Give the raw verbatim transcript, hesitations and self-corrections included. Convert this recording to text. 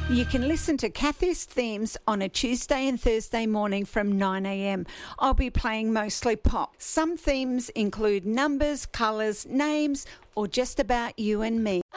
You can listen to Kathy's themes on a Tuesday and Thursday morning from nine a.m. I'll be playing mostly pop. Some themes include numbers, colours, names, or just about you and me.